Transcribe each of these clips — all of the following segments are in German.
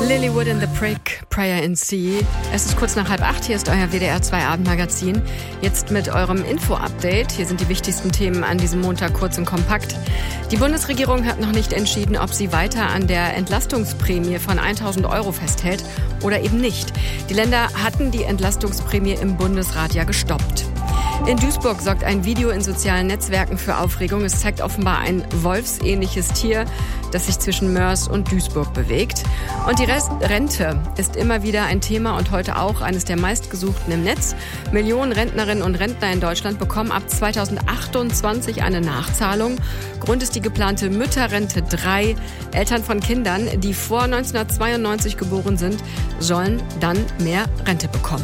Lilywood in the Prick, Prayer in Sea. Es ist kurz nach 7:30, hier ist euer WDR 2 Abendmagazin. Jetzt mit eurem Info-Update. Hier sind die wichtigsten Themen an diesem Montag kurz und kompakt. Die Bundesregierung hat noch nicht entschieden, ob sie weiter an der Entlastungsprämie von 1.000 € festhält oder eben nicht. Die Länder hatten die Entlastungsprämie im Bundesrat ja gestoppt. In Duisburg sorgt ein Video in sozialen Netzwerken für Aufregung. Es zeigt offenbar ein wolfsähnliches Tier, das sich zwischen Mörs und Duisburg bewegt. Und die Rente ist immer wieder ein Thema und heute auch eines der meistgesuchten im Netz. Millionen Rentnerinnen und Rentner in Deutschland bekommen ab 2028 eine Nachzahlung. Grund ist die geplante Mütterrente 3. Eltern von Kindern, die vor 1992 geboren sind, sollen dann mehr Rente bekommen.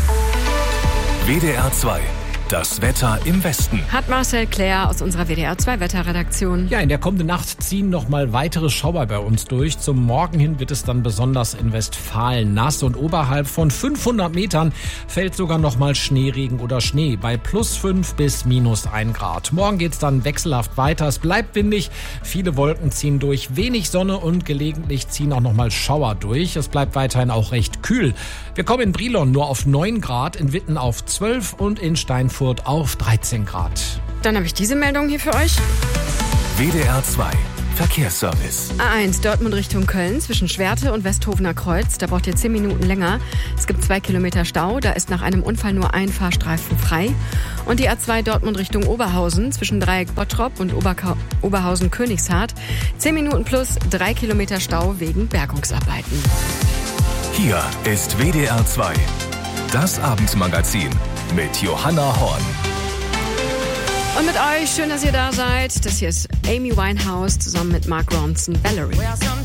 WDR 2. Das Wetter im Westen. Hat Marcel Claire aus unserer WDR 2 Wetterredaktion. Ja, in der kommenden Nacht ziehen noch mal weitere Schauer bei uns durch. Zum Morgen hin wird es dann besonders in Westfalen nass und oberhalb von 500 Metern fällt sogar noch mal Schneeregen oder Schnee bei +5 bis -1 Grad. Morgen geht's dann wechselhaft weiter. Es bleibt windig, viele Wolken ziehen durch, wenig Sonne und gelegentlich ziehen auch noch mal Schauer durch. Es bleibt weiterhin auch recht kühl. Wir kommen in Brilon nur auf 9 Grad, in Witten auf 12 und in Steinfurt auf 13 Grad. Dann habe ich diese Meldung hier für euch. WDR 2 Verkehrsservice. A1 Dortmund Richtung Köln zwischen Schwerte und Westhofener Kreuz. Da braucht ihr 10 Minuten länger. Es gibt 2 Kilometer Stau. Da ist nach einem Unfall nur ein Fahrstreifen frei. Und die A2 Dortmund Richtung Oberhausen zwischen Dreieck Bottrop und Oberhausen Königshardt. 10 Minuten plus 3 Kilometer Stau wegen Bergungsarbeiten. Hier ist WDR 2. Das Abendmagazin mit Johanna Horn. Und mit euch, schön, dass ihr da seid. Das hier ist Amy Winehouse zusammen mit Mark Ronson, Valerie.